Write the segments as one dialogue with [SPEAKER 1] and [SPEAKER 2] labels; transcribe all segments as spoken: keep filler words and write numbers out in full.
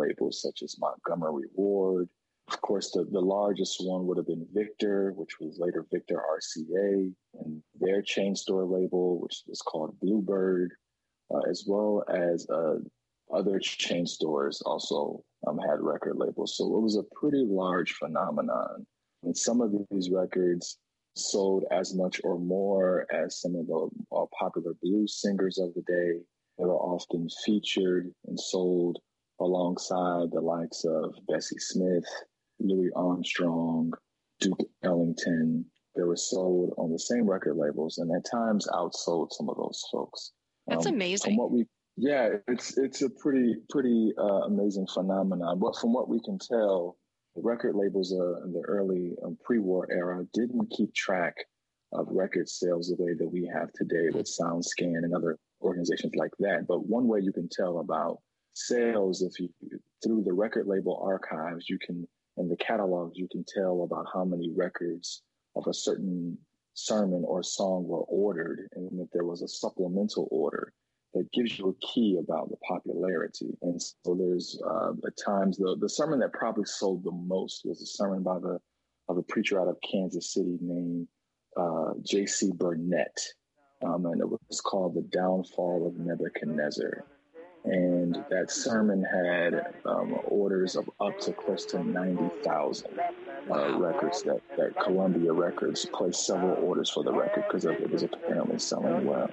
[SPEAKER 1] labels such as Montgomery Ward. Of course, the, the largest one would have been Victor, which was later Victor R C A, and their chain store label, which was called Bluebird, uh, as well as uh, other chain stores also um, had record labels. So it was a pretty large phenomenon. And some of these records sold as much or more as some of the uh, popular blues singers of the day. They were often featured and sold alongside the likes of Bessie Smith, Louis Armstrong, Duke Ellington. They were sold on the same record labels and at times outsold some of those folks.
[SPEAKER 2] That's um, amazing.
[SPEAKER 1] From what we, yeah, it's it's a pretty pretty uh, amazing phenomenon. But from what we can tell, the record labels uh, in the early um, pre-war era didn't keep track of record sales the way that we have today with SoundScan and other organizations like that. But one way you can tell about sales, if you through the record label archives, you can in the catalogs, you can tell about how many records of a certain sermon or song were ordered, and if there was a supplemental order that gives you a key about the popularity. And so there's uh, at times the the sermon that probably sold the most was a sermon by the of a preacher out of Kansas City named uh, J C Burnett, um, and it was called "The Downfall of Nebuchadnezzar." And that sermon had um, orders of up to close to ninety thousand uh, records that, that Columbia Records placed several orders for the record because it was apparently selling well.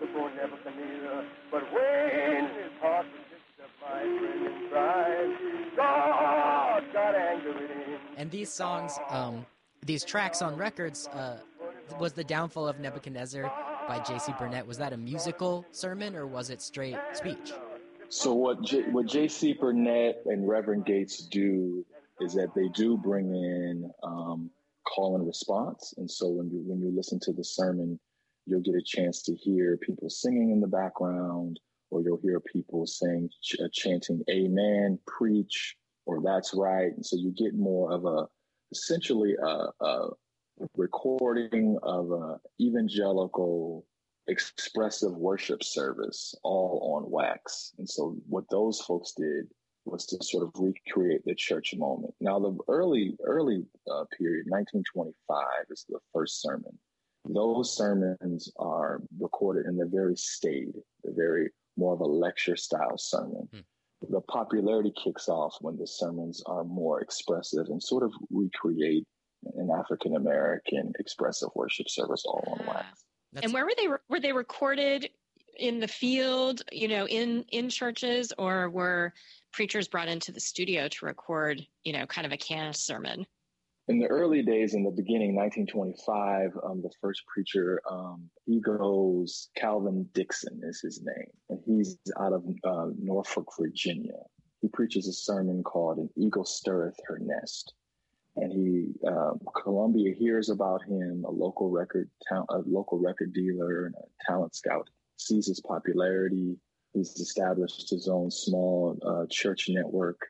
[SPEAKER 1] But when his heart was justified in pride, God got angry.
[SPEAKER 3] And these songs, um, these tracks on records, uh, was The Downfall of Nebuchadnezzar by J C Burnett, was that a musical sermon or was it straight speech?
[SPEAKER 1] So what J, what J C Burnett and Reverend Gates do is that they do bring in um, call and response. And so when you when you listen to the sermon, you'll get a chance to hear people singing in the background, or you'll hear people saying, ch- chanting, "Amen," "preach," or "that's right." And so you get more of a, essentially a, a recording of a evangelical expressive worship service all on wax. And so what those folks did was to sort of recreate the church moment. Now, the early, early uh, period, nineteen twenty-five is the first sermon. Those sermons are recorded and they're very staid. They're very more of a lecture style sermon. Hmm. The popularity kicks off when the sermons are more expressive and sort of recreate an African-American expressive worship service all on wax.
[SPEAKER 2] That's... And where were they? Were they recorded in the field, you know, in, in churches, or were preachers brought into the studio to record, you know, kind of a canned sermon?
[SPEAKER 1] In the early days, in the beginning, nineteen twenty-five, um, the first preacher, um, he goes, Calvin Dixon is his name, and he's out of uh, Norfolk, Virginia. He preaches a sermon called "An Eagle Stirreth Her Nest." And he, uh, Columbia hears about him, a local record, ta- a local record dealer and a talent scout, sees his popularity. He's established his own small uh, church network.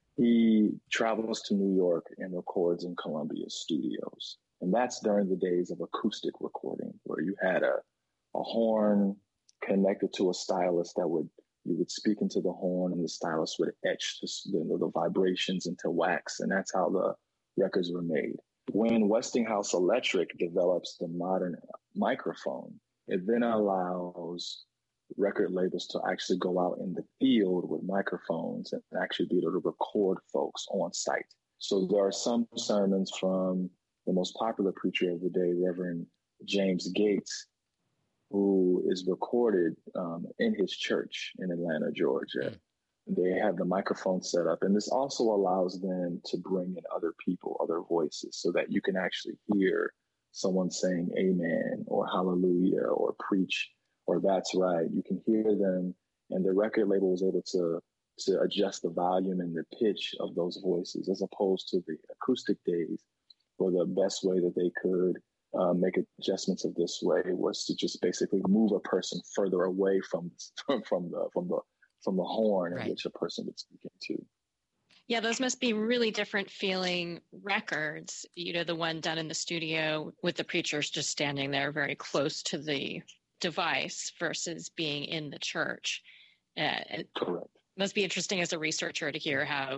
[SPEAKER 1] He travels to New York and records in Columbia studios. And that's during the days of acoustic recording, where you had a, a horn connected to a stylus that would, you would speak into the horn and the stylus would etch the, the, the vibrations into wax. And that's how the records were made. When Westinghouse Electric develops the modern microphone, it then allows record labels to actually go out in the field with microphones and actually be able to record folks on site. So there are some sermons from the most popular preacher of the day, Reverend James Gates, who is recorded um, in his church in Atlanta, Georgia. Mm. They have the microphone set up, and this also allows them to bring in other people, other voices, so that you can actually hear someone saying amen or hallelujah or preach or that's right. You can hear them, and the record label was able to to adjust the volume and the pitch of those voices, as opposed to the acoustic days, where the best way that they could uh, make adjustments of this way was to just basically move a person further away from from the from the from the horn right. in which a person would speak into.
[SPEAKER 2] Yeah, those must be really different feeling records. You know, the one done in the studio with the preachers just standing there very close to the device versus being in the church. Uh,
[SPEAKER 1] Correct.
[SPEAKER 2] It must be interesting as a researcher to hear how